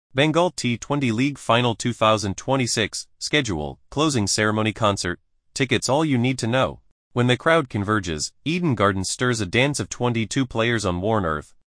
Bengal T20 League Final 2026, Schedule, Closing Ceremony Concert, Tickets. All you need to know. When the crowd converges, Eden Gardens stirs a dance of 22 players on worn earth,